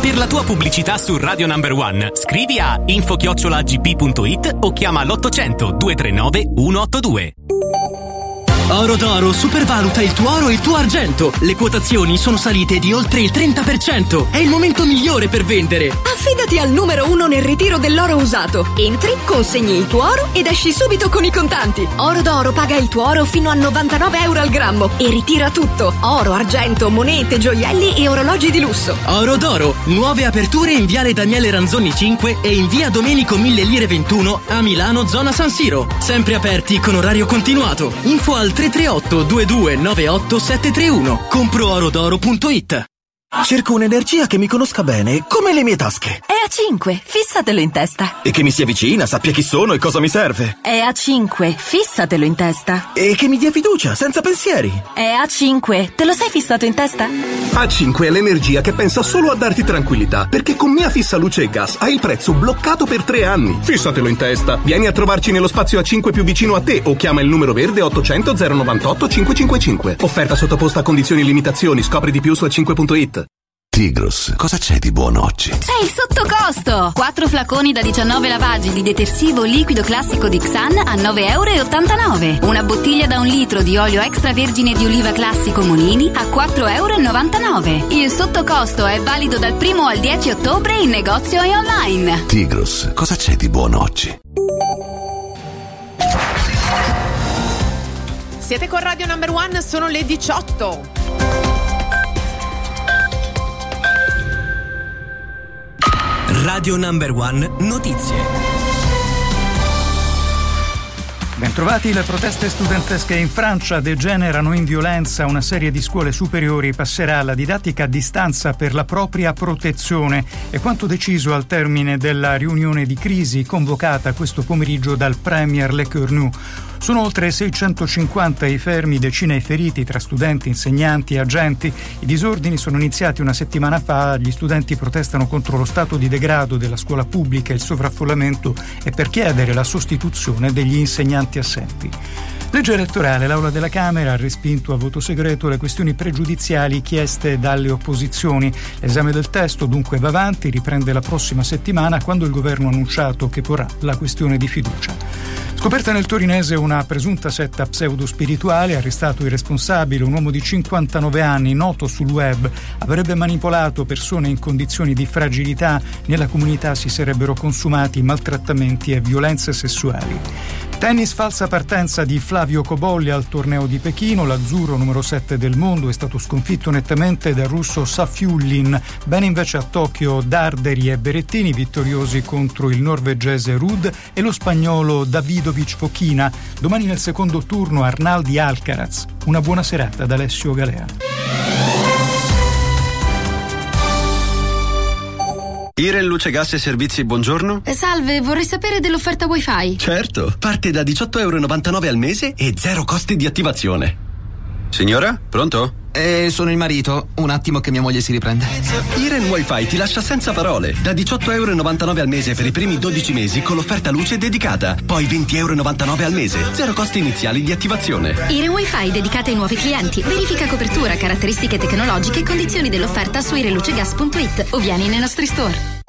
Per la tua pubblicità su Radio Number One, scrivi a info@gp.it o chiama l'800 239 182. Oro d'Oro supervaluta il tuo oro e il tuo argento. Le quotazioni sono salite di oltre il 30%. È il momento migliore per vendere. Affidati al numero 1 nel ritiro dell'oro usato. Entri, consegni il tuo oro ed esci subito con i contanti. Oro d'Oro paga il tuo oro fino a 99 euro al grammo e ritira tutto: oro, argento, monete, gioielli e orologi di lusso. Oro d'Oro, nuove aperture in Viale Daniele Ranzoni 5 e in Via Domenico 1000 Lire 21 a Milano, zona San Siro. Sempre aperti con orario continuato. Info al 338 2298 731. Compro-orodoro.it. Cerco un'energia che mi conosca bene, come le mie tasche. È A5, fissatelo in testa. E che mi sia vicina, sappia chi sono e cosa mi serve. È A5, fissatelo in testa. E che mi dia fiducia, senza pensieri. È A5, te lo sei fissato in testa? A5 è l'energia che pensa solo a darti tranquillità, perché con Mia Fissa Luce e Gas hai il prezzo bloccato per 3 anni. Fissatelo in testa. Vieni a trovarci nello spazio A5 più vicino a te o chiama il numero verde 800 098 555. Offerta sottoposta a condizioni e limitazioni. Scopri di più su a5.it. Tigros, cosa c'è di buono oggi? C'è il sottocosto! 4 flaconi da 19 lavaggi di detersivo liquido classico di Xan a 9,89 €. Una bottiglia da 1 litro di olio extravergine di oliva classico Monini a 4,99 €. Il sottocosto è valido dal 1 al 10 ottobre in negozio e online. Tigros, cosa c'è di buono oggi? Siete con Radio Number One, sono le 18. Radio Number One Notizie. Bentrovati. Le proteste studentesche in Francia degenerano in violenza. Una serie di scuole superiori passerà alla didattica a distanza per la propria protezione. È quanto deciso al termine della riunione di crisi convocata questo pomeriggio dal premier Lecornu. Sono oltre 650 i fermi, decine i feriti tra studenti, insegnanti e agenti. I disordini sono iniziati una settimana fa. Gli studenti protestano contro lo stato di degrado della scuola pubblica, il sovraffollamento e per chiedere la sostituzione degli insegnanti assenti. Legge elettorale. L'Aula della Camera ha respinto a voto segreto le questioni pregiudiziali chieste dalle opposizioni. L'esame del testo dunque va avanti, riprende la prossima settimana quando il governo ha annunciato che porrà la questione di fiducia. Scoperta nel torinese una presunta setta pseudo-spirituale, arrestato il responsabile, un uomo di 59 anni, noto sul web, avrebbe manipolato persone in condizioni di fragilità. Nella comunità si sarebbero consumati maltrattamenti e violenze sessuali. Tennis, falsa partenza di Flavio Cobolli al torneo di Pechino. L'azzurro, numero 7 del mondo, è stato sconfitto nettamente dal russo Safiullin. Bene invece a Tokyo Darderi e Berrettini, vittoriosi contro il norvegese Ruud e lo spagnolo Davidovic Fokina. Domani nel secondo turno Arnaldi Alcaraz. Una buona serata da Alessio Galea. Iren Luce Gas e Servizi, buongiorno. Salve, vorrei sapere dell'offerta wifi. Certo, parte da 18,99 € al mese e 0 costi di attivazione. Signora, pronto? Sono il marito, un attimo che mia moglie si riprende. Iren Wi-Fi ti lascia senza parole. Da 18,99 € al mese per i primi 12 mesi con l'offerta luce dedicata. Poi 20,99 € al mese, 0 costi iniziali di attivazione. Iren Wi-Fi dedicata ai nuovi clienti. Verifica copertura, caratteristiche tecnologiche e condizioni dell'offerta su irenlucegas.it o vieni nei nostri store.